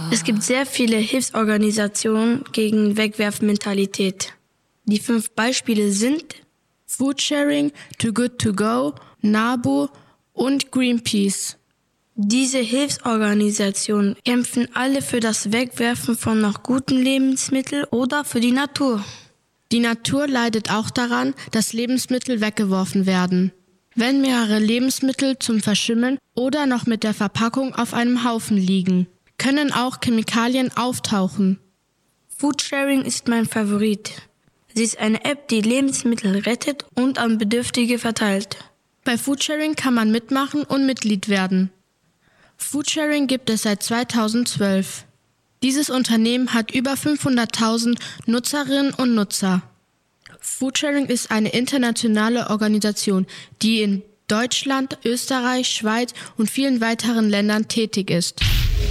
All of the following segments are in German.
Es gibt sehr viele Hilfsorganisationen gegen Wegwerfmentalität. Die 5 Beispiele sind Foodsharing, Too Good To Go, NABU und Greenpeace. Diese Hilfsorganisationen kämpfen alle für das Wegwerfen von noch guten Lebensmitteln oder für die Natur. Die Natur leidet auch daran, dass Lebensmittel weggeworfen werden. Wenn mehrere Lebensmittel zum Verschimmeln oder noch mit der Verpackung auf einem Haufen liegen, können auch Chemikalien auftauchen. Foodsharing ist mein Favorit. Sie ist eine App, die Lebensmittel rettet und an Bedürftige verteilt. Bei Foodsharing kann man mitmachen und Mitglied werden. Foodsharing gibt es seit 2012. Dieses Unternehmen hat über 500.000 Nutzerinnen und Nutzer. Foodsharing ist eine internationale Organisation, die in Deutschland, Österreich, Schweiz und vielen weiteren Ländern tätig ist.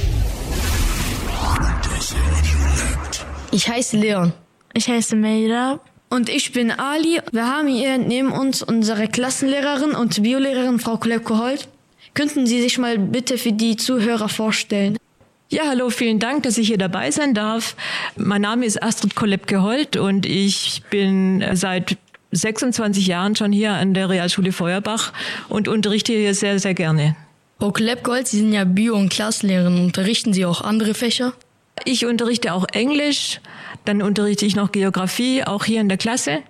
Ich heiße Leon. Ich heiße Meira. Und ich bin Ali. Wir haben hier neben uns unsere Klassenlehrerin und Biolehrerin Frau Kolepko-Holt. Könnten Sie sich mal bitte für die Zuhörer vorstellen? Ja, hallo, vielen Dank, dass ich hier dabei sein darf. Mein Name ist Astrid Kolepke-Holt und ich bin seit 26 Jahren schon hier an der Realschule Feuerbach und unterrichte hier sehr, sehr gerne. Frau Kolepke-Holt, Sie sind ja Bio- und Klassenlehrerin. Unterrichten Sie auch andere Fächer? Ich unterrichte auch Englisch, dann unterrichte ich noch Geografie, auch hier in der Klasse.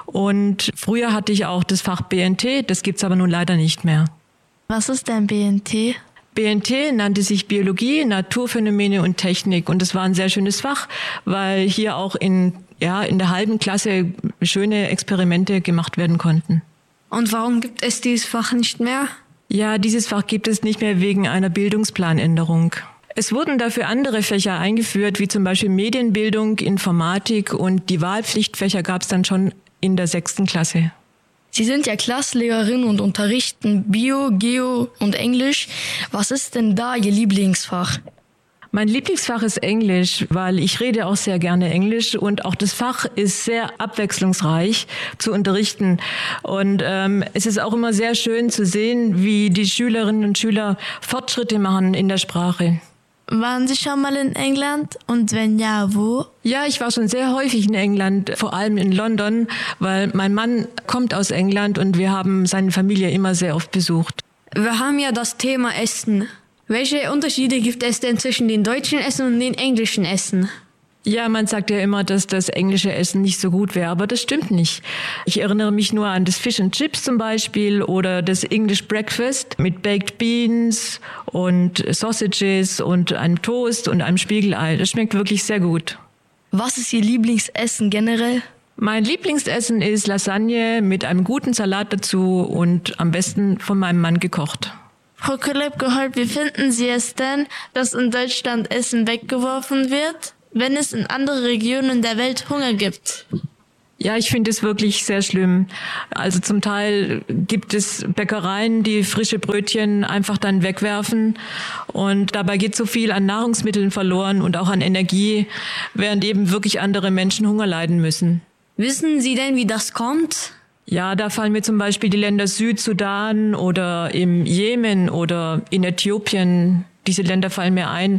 Und früher hatte ich auch das Fach BNT, das gibt's aber nun leider nicht mehr. Was ist denn BNT? BNT nannte sich Biologie, Naturphänomene und Technik. Und das war ein sehr schönes Fach, weil hier auch in der halben Klasse schöne Experimente gemacht werden konnten. Und warum gibt es dieses Fach nicht mehr? Ja, dieses Fach gibt es nicht mehr wegen einer Bildungsplanänderung. Es wurden dafür andere Fächer eingeführt, wie zum Beispiel Medienbildung, Informatik, und die Wahlpflichtfächer gab es dann schon in der 6. Klasse. Sie sind ja Klassenlehrerin und unterrichten Bio, Geo und Englisch. Was ist denn da Ihr Lieblingsfach? Mein Lieblingsfach ist Englisch, weil ich rede auch sehr gerne Englisch und auch das Fach ist sehr abwechslungsreich zu unterrichten. Und es ist auch immer sehr schön zu sehen, wie die Schülerinnen und Schüler Fortschritte machen in der Sprache. Waren Sie schon mal in England? Und wenn ja, wo? Ja, ich war schon sehr häufig in England, vor allem in London, weil mein Mann kommt aus England und wir haben seine Familie immer sehr oft besucht. Wir haben ja das Thema Essen. Welche Unterschiede gibt es denn zwischen den deutschen Essen und den englischen Essen? Ja, man sagt ja immer, dass das englische Essen nicht so gut wäre, aber das stimmt nicht. Ich erinnere mich nur an das Fish and Chips zum Beispiel oder das English Breakfast mit Baked Beans und Sausages und einem Toast und einem Spiegelei. Das schmeckt wirklich sehr gut. Was ist Ihr Lieblingsessen generell? Mein Lieblingsessen ist Lasagne mit einem guten Salat dazu und am besten von meinem Mann gekocht. Frau Kolepke-Holt, wie finden Sie es denn, dass in Deutschland Essen weggeworfen wird, wenn es in anderen Regionen der Welt Hunger gibt? Ja, ich finde es wirklich sehr schlimm. Also zum Teil gibt es Bäckereien, die frische Brötchen einfach dann wegwerfen und dabei geht so viel an Nahrungsmitteln verloren und auch an Energie, während eben wirklich andere Menschen Hunger leiden müssen. Wissen Sie denn, wie das kommt? Ja, da fallen mir zum Beispiel die Länder Südsudan oder im Jemen oder in Äthiopien. Diese Länder fallen mir ein,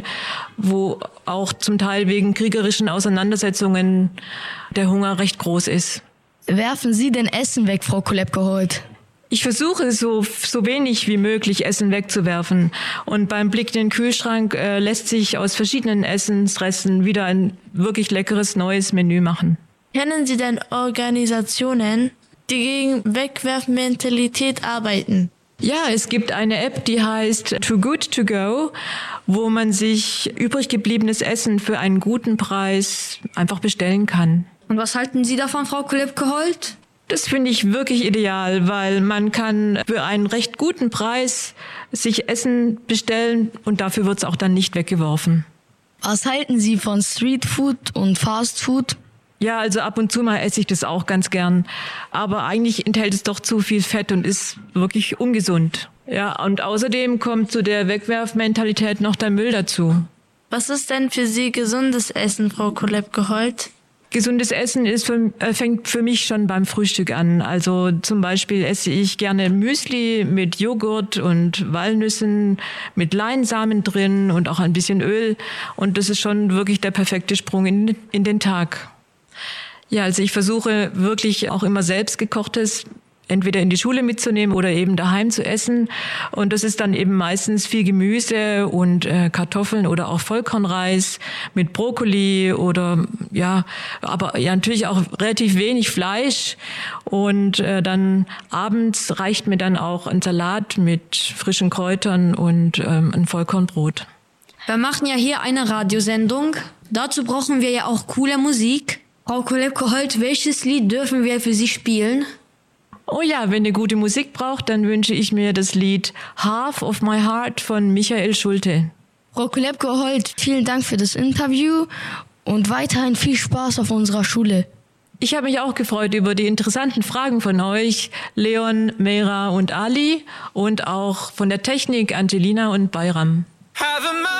wo auch zum Teil wegen kriegerischen Auseinandersetzungen der Hunger recht groß ist. Werfen Sie denn Essen weg, Frau Kolepke-Holt? Ich versuche so wenig wie möglich Essen wegzuwerfen. Und beim Blick in den Kühlschrank lässt sich aus verschiedenen Essensresten wieder ein wirklich leckeres neues Menü machen. Kennen Sie denn Organisationen, die gegen Wegwerfmentalität arbeiten? Ja, es gibt eine App, die heißt Too Good To Go, wo man sich übrig gebliebenes Essen für einen guten Preis einfach bestellen kann. Und was halten Sie davon, Frau Kolepke-Holt? Das finde ich wirklich ideal, weil man kann für einen recht guten Preis sich Essen bestellen und dafür wird es auch dann nicht weggeworfen. Was halten Sie von Streetfood und Fastfood? Ja, also ab und zu mal esse ich das auch ganz gern. Aber eigentlich enthält es doch zu viel Fett und ist wirklich ungesund. Ja, und außerdem kommt zu der Wegwerfmentalität noch der Müll dazu. Was ist denn für Sie gesundes Essen, Frau Kolepke-Holt? Gesundes Essen fängt für mich schon beim Frühstück an. Also zum Beispiel esse ich gerne Müsli mit Joghurt und Walnüssen, mit Leinsamen drin und auch ein bisschen Öl. Und das ist schon wirklich der perfekte Sprung in den Tag. Ja, also ich versuche wirklich auch immer selbst gekochtes entweder in die Schule mitzunehmen oder eben daheim zu essen. Und das ist dann eben meistens viel Gemüse und Kartoffeln oder auch Vollkornreis mit Brokkoli oder aber natürlich auch relativ wenig Fleisch. Und dann abends reicht mir dann auch ein Salat mit frischen Kräutern und ein Vollkornbrot. Wir machen ja hier eine Radiosendung. Dazu brauchen wir ja auch coole Musik. Frau Kolebko-Holt, welches Lied dürfen wir für Sie spielen? Oh ja, wenn ihr gute Musik braucht, dann wünsche ich mir das Lied Half of My Heart von Michael Schulte. Frau Kolebko-Holt, vielen Dank für das Interview und weiterhin viel Spaß auf unserer Schule. Ich habe mich auch gefreut über die interessanten Fragen von euch, Leon, Meira und Ali, und auch von der Technik Angelina und Bayram.